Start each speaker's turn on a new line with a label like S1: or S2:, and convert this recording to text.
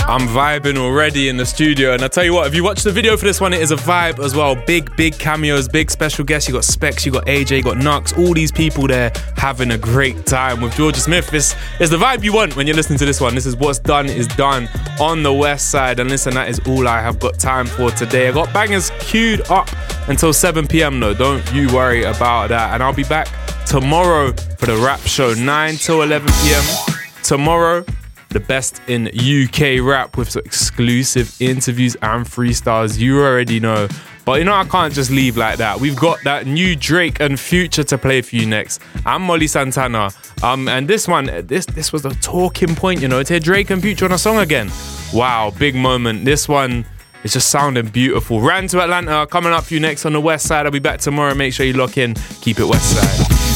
S1: I'm vibing already in the studio, and I tell you what, if you watch the video for this one, it is a vibe as well. Big cameos, big special guests. You got Specs, you got AJ, you got Nux, all these people there having a great time with Georgia Smith. This is the vibe you want when you're listening to this one. This is What's Done is Done on the West Side, and listen, that is all I have got time for today. I got bangers queued up until 7 p.m. though, don't you worry about that. And I'll be back tomorrow for the rap show, 9 till 11 p.m. Tomorrow, the best in UK rap with some exclusive interviews and freestyles. You already know. But you know, I can't just leave like that. We've got that new Drake and Future to play for you next. I'm Molly Santana. And this one, this was the talking point, you know, to hear Drake and Future on a song again. Wow, big moment. This one is just sounding beautiful. Ran to Atlanta coming up for you next on the West Side. I'll be back tomorrow. Make sure you lock in. Keep it West Side.